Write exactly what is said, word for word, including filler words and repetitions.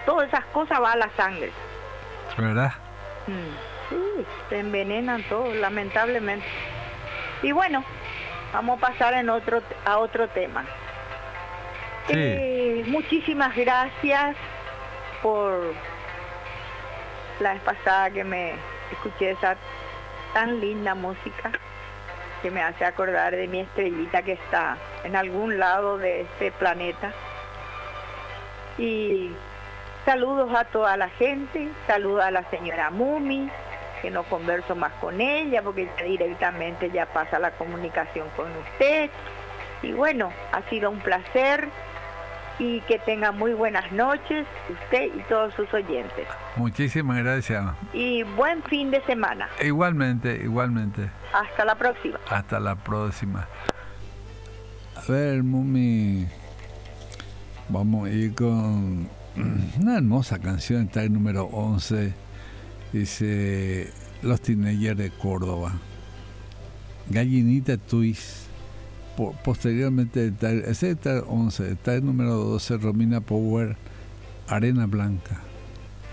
todas esas cosas va a la sangre. ¿Verdad? Mm, sí, se envenenan todos, lamentablemente. Y bueno, vamos a pasar en otro, a otro tema. Sí. Eh, muchísimas gracias por la vez pasada que me escuché esa tan linda música que me hace acordar de mi estrellita que está en algún lado de este planeta. Y saludos a toda la gente, saludos a la señora Mumi, que no converso más con ella porque ya directamente ya pasa la comunicación con usted. Y bueno, ha sido un placer y que tenga muy buenas noches usted y todos sus oyentes. Muchísimas gracias. Y buen fin de semana. Igualmente, igualmente. Hasta la próxima. Hasta la próxima. A ver, Mumi, vamos a ir con una hermosa canción, está el número once. Dice Los Teenagers de Córdoba. Gallinita Twist. Posteriormente está, ese está el once, está el número doce, Romina Power, Arena Blanca.